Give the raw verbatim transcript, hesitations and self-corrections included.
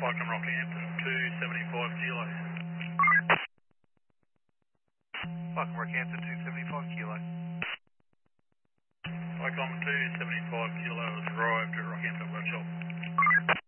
Welcome Rockhampton, two seventy-five kilo. Welcome Rockhampton, two seventy-five kilo. Welcome two seventy-five kilo has arrived at Rockhampton Workshop.